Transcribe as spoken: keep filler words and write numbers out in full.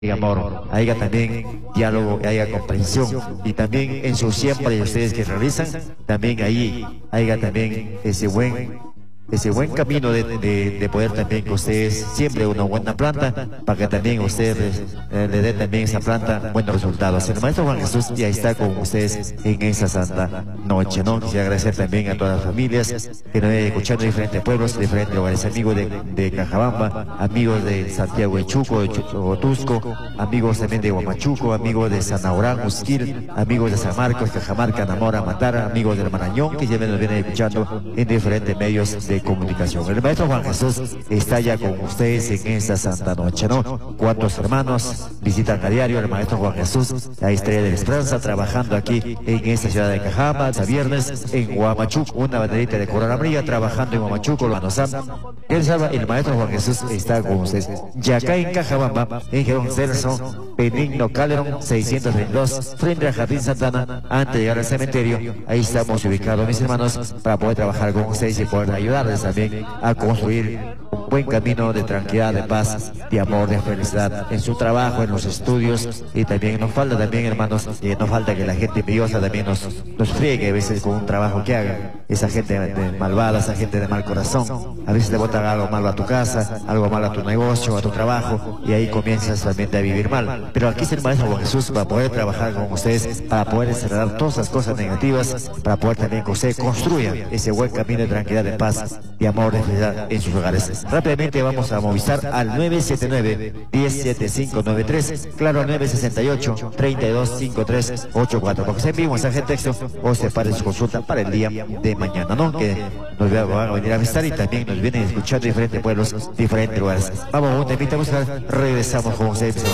amor, haya también diálogo, haya comprensión, y también en su siembra de ustedes que realizan, también ahí haya también ese buen ese buen camino de, de, de poder también que ustedes siembren una buena planta para que también ustedes eh, le den también esa planta buenos resultados. El maestro Juan Jesús ya está con ustedes en esa santa noche, ¿no? Quisiera agradecer también a todas las familias que nos ven escuchando de diferentes pueblos, de diferentes lugares, amigos de, de Cajabamba, amigos de Santiago de Chuco, de Chotusco, amigos también de Huamachuco, amigos de Sanaurán, Usquil, amigos de San Marcos, Cajamarca, Namora, Matara, amigos del Marañón que ya nos vienen escuchando en diferentes medios de comunicación. El maestro Juan Jesús está ya con ustedes en esta santa noche, ¿no? Cuántos hermanos visitan a diario al maestro Juan Jesús, la Estrella de la Esperanza, trabajando aquí en esta ciudad de Cajama, a viernes en Huamachuco, una banderita de Corona Amarilla, trabajando en Huamachuco, Manosam. El sábado, el maestro Juan Jesús está con ustedes. Y acá en Cajabamba, en Gerón Celso, Benigno Calderón, seiscientos veintidós, frente al Jardín Santana, antes de llegar al cementerio, ahí estamos ubicados, mis hermanos, para poder trabajar con ustedes y poder ayudarles también a construir un buen camino de tranquilidad, de paz, de amor, de felicidad en su trabajo, en los estudios. Y también nos falta también, hermanos, eh, nos falta que la gente envidiosa también nos, nos friegue a veces con un trabajo que haga. Esa gente de malvada, esa gente de mal corazón, a veces te botan algo malo a tu casa, algo malo a tu negocio, a tu trabajo, y ahí comienzas también a vivir mal. Pero aquí es el maestro Juan Jesús para poder trabajar con ustedes, para poder encerrar todas las cosas negativas, para poder también que ustedes construyan ese buen camino de tranquilidad, de paz, de amor, de felicidad en sus hogares. Rápidamente vamos a movilizar al nueve siete nueve, uno cero siete cinco nueve tres, claro, nueve seis ocho, tres dos cinco tres ocho cuatro, porque se envíe un mensaje de texto o se pare su consulta para el día de mañana, ¿no? Que nos van a venir a visitar y también nos vienen escuchando diferentes pueblos, diferentes lugares. Vamos, un temita musical, regresamos con ustedes.